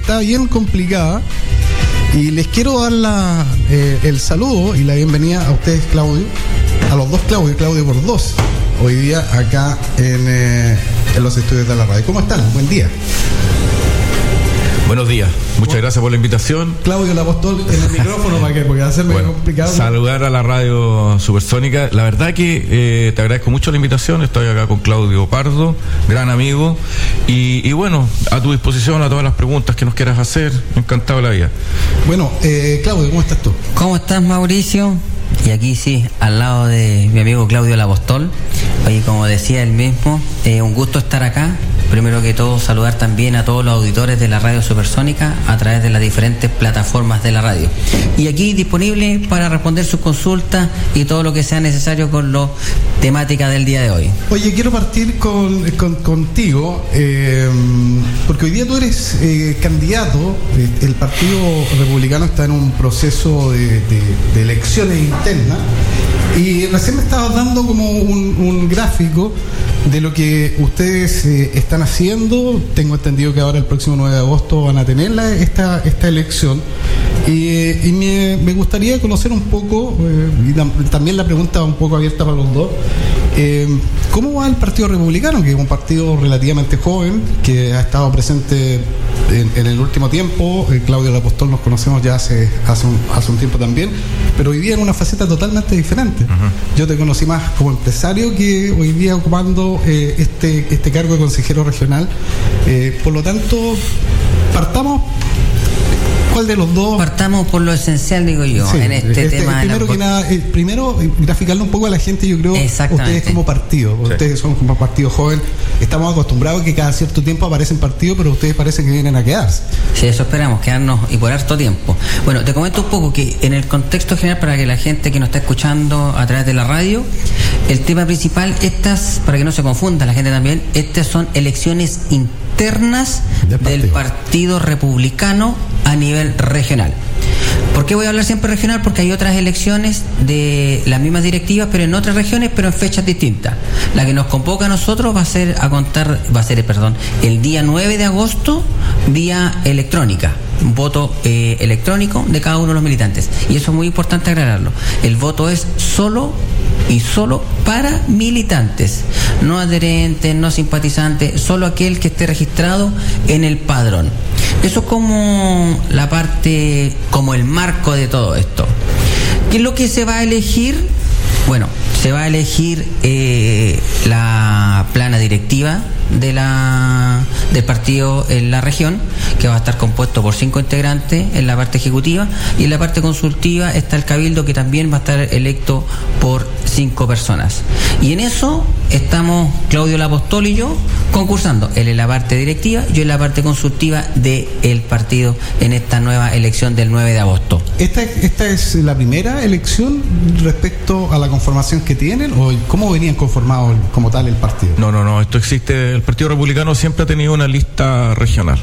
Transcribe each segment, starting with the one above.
está bien complicada. Y les quiero dar el saludo y la bienvenida a ustedes, Claudio, a los dos Claudio por dos, hoy día acá en los estudios de la radio. ¿Cómo están? Buen día. Buenos días, muchas gracias por la invitación. Claudio el Apóstol en el micrófono, ¿para qué? Porque va a ser muy complicado. Saludar a la radio Supersónica. La verdad que te agradezco mucho la invitación. Estoy acá con Claudio Pardo, gran amigo. Y bueno, a tu disposición a todas las preguntas que nos quieras hacer. Encantado de la vida. Bueno, Claudio, ¿cómo estás tú? ¿Cómo estás, Mauricio? Y aquí sí, al lado de mi amigo Claudio el Apóstol. Oye, como decía él mismo, un gusto estar acá. Primero que todo, saludar también a todos los auditores de la radio Supersónica a través de las diferentes plataformas de la radio. Y aquí disponible para responder sus consultas y todo lo que sea necesario con la temática del día de hoy. Oye, quiero partir contigo, porque hoy día tú eres candidato. El Partido Republicano está en un proceso de elecciones internas. Y recién me estabas dando como un gráfico de lo que ustedes están haciendo. Tengo entendido que ahora el próximo 9 de agosto van a tener esta elección. Y me gustaría conocer un poco, y también la pregunta un poco abierta para los dos, ¿cómo va el Partido Republicano, que es un partido relativamente joven, que ha estado presente en el último tiempo? Claudio el Apóstol nos conocemos ya hace un tiempo también, pero hoy día en una faceta totalmente diferente. Yo te conocí más como empresario que hoy día ocupando este cargo de consejero regional. Por lo tanto, partamos. ¿Cuál de los dos? Partamos por lo esencial, digo yo, sí, en este tema. Primero, graficarle un poco a la gente, yo creo, ustedes como partido, sí. Ustedes son como partido joven, estamos acostumbrados a que cada cierto tiempo aparecen partidos, pero ustedes parecen que vienen a quedarse. Sí, eso esperamos, quedarnos y por harto tiempo. Bueno, te comento un poco que en el contexto general, para que la gente que nos está escuchando a través de la radio, el tema principal, para que no se confunda la gente también, estas son elecciones internas del Partido Republicano a nivel regional. ¿Por qué voy a hablar siempre regional? Porque hay otras elecciones de las mismas directivas, pero en otras regiones, pero en fechas distintas. La que nos convoca a nosotros va a ser el día 9 de agosto, vía electrónica. Un voto electrónico de cada uno de los militantes. Y eso es muy importante aclararlo. El voto es solo para militantes, no adherentes, no simpatizantes, solo aquel que esté registrado en el padrón. Eso es como la parte, como el marco de todo esto. ¿Qué es lo que se va a elegir? Bueno, se va a elegir la plana directiva del partido en la región, que va a estar compuesto por 5 integrantes en la parte ejecutiva, y en la parte consultiva está el cabildo, que también va a estar electo por 5 personas. Y en eso estamos Claudio el Apóstol y yo concursando, él en la parte directiva, yo en la parte consultiva del partido en esta nueva elección del 9 de agosto. ¿Esta es la primera elección respecto a la conformación que tienen, o cómo venían conformados como tal el partido? No, esto existe. El Partido Republicano siempre ha tenido una lista regional,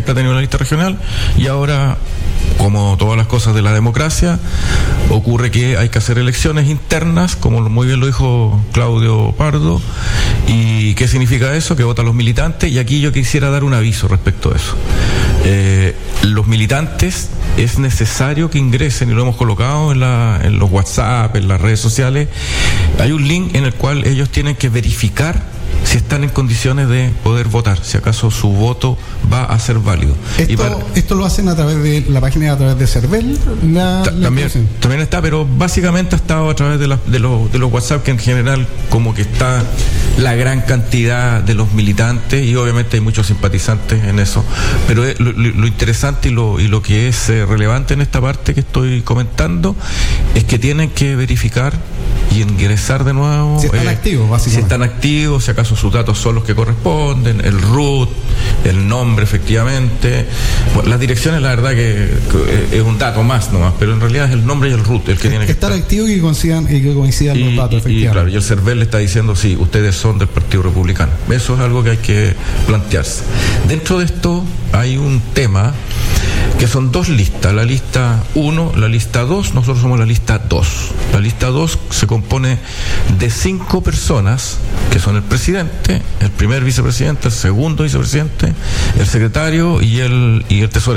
y ahora, como todas las cosas de la democracia, ocurre que hay que hacer elecciones internas, como muy bien lo dijo Claudio Pardo. ¿Y qué significa eso? Que votan los militantes, y aquí yo quisiera dar un aviso respecto a eso. Los militantes es necesario que ingresen, y lo hemos colocado en los WhatsApp, en las redes sociales. Hay un link en el cual ellos tienen que verificar si están en condiciones de poder votar, si acaso su voto va a ser válido. ¿Esto lo hacen a través de la página, a través de CERVEL? También está, pero básicamente ha estado a través de los WhatsApp, que en general como que está la gran cantidad de los militantes, y obviamente hay muchos simpatizantes en eso. Pero lo interesante y lo que es relevante en esta parte que estoy comentando es que tienen que verificar y ingresar de nuevo. Si están activos, básicamente. Si están activos, si acaso sus datos son los que corresponden, el RUT, el nombre, efectivamente. Bueno, las direcciones, la verdad que es un dato más nomás, pero en realidad es el nombre y el RUT el que tiene que estar activo y que coincidan los datos, efectivamente. Claro, y el CERVEL le está diciendo, sí, ustedes son del Partido Republicano. Eso es algo que hay que plantearse. Dentro de esto hay un tema que son 2 listas, la lista 1, la lista 2, nosotros somos la lista 2. La lista 2 se compone de 5 personas, que son el presidente, el primer vicepresidente, el segundo vicepresidente, el secretario y el tesorero.